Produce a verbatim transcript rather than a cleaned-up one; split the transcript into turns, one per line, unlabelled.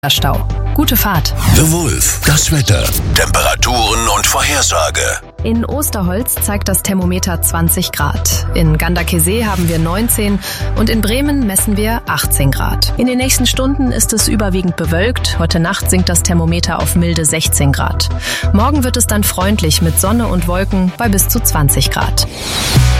Stau. Gute Fahrt.
The Wolf. Das Wetter, Temperaturen und Vorhersage.
In Osterholz zeigt das Thermometer zwanzig Grad. In Ganderkesee haben wir neunzehn und in Bremen messen wir achtzehn Grad. In den nächsten Stunden ist es überwiegend bewölkt. Heute Nacht sinkt das Thermometer auf milde sechzehn Grad. Morgen wird es dann freundlich mit Sonne und Wolken bei bis zu zwanzig Grad.